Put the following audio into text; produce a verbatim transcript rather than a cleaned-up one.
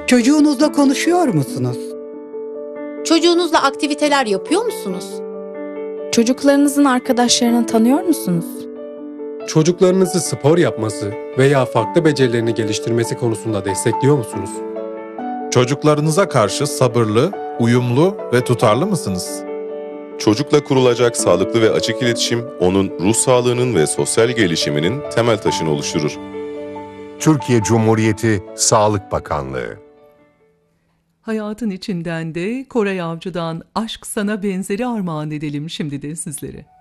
Çocuğunuzla konuşuyor musunuz? Çocuğunuzla aktiviteler yapıyor musunuz? Çocuklarınızın arkadaşlarını tanıyor musunuz? Çocuklarınızı spor yapması veya farklı becerilerini geliştirmesi konusunda destekliyor musunuz? Çocuklarınıza karşı sabırlı, uyumlu ve tutarlı mısınız? Çocukla kurulacak sağlıklı ve açık iletişim, onun ruh sağlığının ve sosyal gelişiminin temel taşını oluşturur. Türkiye Cumhuriyeti Sağlık Bakanlığı. Hayatın içinden de Koray Avcı'dan Aşk Sana Benzeri armağan edelim şimdi de sizlere.